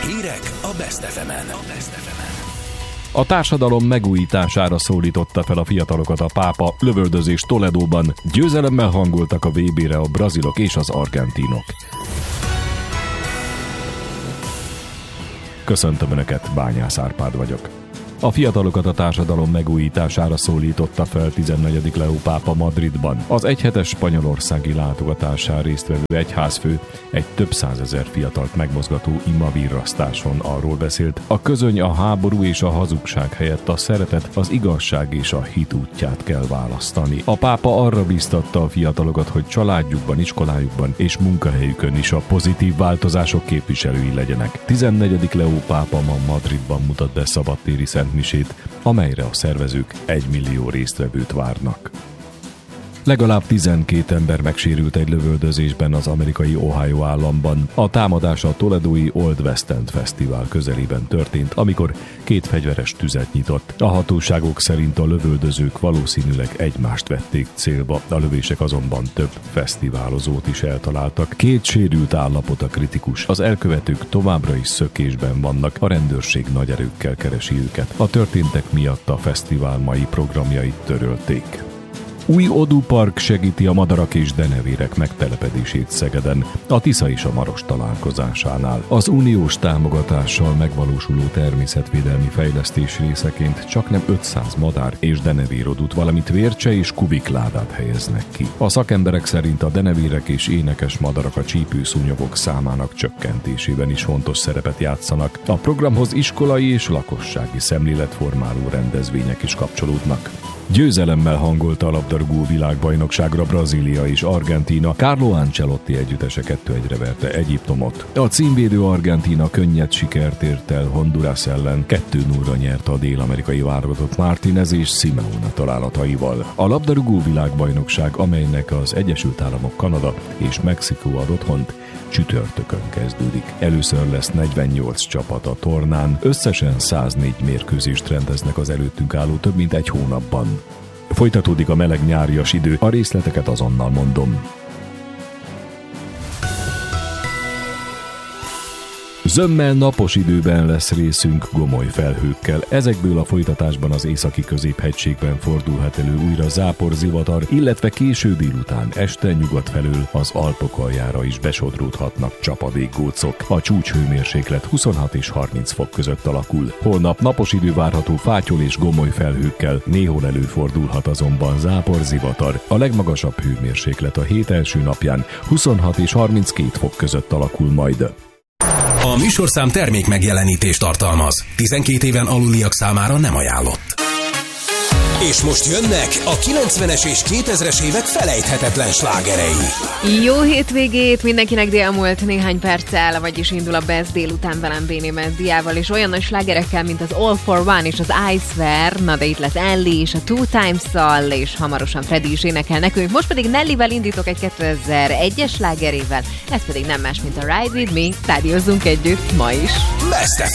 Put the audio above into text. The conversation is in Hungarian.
Hírek a Best FM-en. A társadalom megújítására szólította fel a fiatalokat a pápa, lövöldözés Toledóban, győzelemmel hangoltak a VB-re a brazilok és az argentinok. Köszöntöm Önöket, Bányász Árpád vagyok. A fiatalokat a társadalom megújítására szólította fel 14. Leó pápa Madridban. Az egyhetes spanyolországi látogatásán résztvevő egyházfő egy több százezer fiatalt megmozgató imavirrasztáson arról beszélt, a közöny a háború és a hazugság helyett a szeretet, az igazság és a hit útját kell választani. A pápa arra bíztatta a fiatalokat, hogy családjukban, iskolájukban és munkahelyükön is a pozitív változások képviselői legyenek. 14. Leó pápa ma Madridban mutat be szabadtéri szentmisét, amelyre a szervezők 1 millió résztvevőt várnak. Legalább 12 ember megsérült egy lövöldözésben az amerikai Ohio államban. A támadás a toledói Old West End Fesztivál közelében történt, amikor 2 fegyveres tüzet nyitott. A hatóságok szerint a lövöldözők valószínűleg egymást vették célba, a lövések azonban több fesztiválozót is eltaláltak. 2 sérült állapota kritikus, az elkövetők továbbra is szökésben vannak, a rendőrség nagy erőkkel keresi őket. A történtek miatt a fesztivál mai programjait törölték. Új odúpark segíti a madarak és denevérek megtelepedését Szegeden, a Tisza és a Maros találkozásánál. Az uniós támogatással megvalósuló természetvédelmi fejlesztés részeként csaknem 500 madár és denevérodút, valamint vércse és kubikládát helyeznek ki. A szakemberek szerint a denevérek és énekes madarak a csípőszúnyogok számának csökkentésében is fontos szerepet játszanak. A programhoz iskolai és lakossági szemléletformáló rendezvények is kapcsolódnak. Győzelemmel hangolta a labdarúgó világbajnokságra Brazília és Argentína. Carlo Ancelotti együttese 2-1-re verte Egyiptomot. A címvédő Argentína könnyed sikert ért el Honduras ellen, 2-0-ra nyerte a dél-amerikai válogatott Martínez és Simeone találataival. A labdarúgó világbajnokság, amelynek az Egyesült Államok, Kanada és Mexikó ad otthont, csütörtökön kezdődik. Először lesz 48 csapat a tornán, összesen 104 mérkőzést rendeznek az előttünk álló több mint egy hónapban. Folytatódik a meleg nyárias idő, a részleteket azonnal mondom. Zömmel napos időben lesz részünk gomoly felhőkkel. Ezekből a folytatásban az északi középhegységben fordulhat elő újra záporzivatar, illetve késő délután este nyugat felől az Alpok aljára is besodródhatnak csapadékgócok. A csúcshőmérséklet 26 és 30 fok között alakul. Holnap napos idő várható fátyol és gomoly felhőkkel, néhol előfordulhat azonban záporzivatar. A legmagasabb hőmérséklet a hét első napján 26 és 32 fok között alakul majd. A műsorszám termék megjelenítést tartalmaz. 12 éven aluliak számára nem ajánlott. És most jönnek a 90-es és 2000-es évek felejthetetlen slágerei. Jó hétvégét mindenkinek, délmúlt néhány perccel, vagyis indul a Best délután velem Béni Meddiával, és olyan nagy slágerekkel, mint az All for One és az I Swear, na de itt lesz Ellie és a Two Times-szal, és hamarosan Freddy is énekel nekünk. Most pedig Nellyvel indítok egy 2001-es slágerével, ez pedig nem más, mint a Ride With Me, tárgyozzunk együtt ma is. Best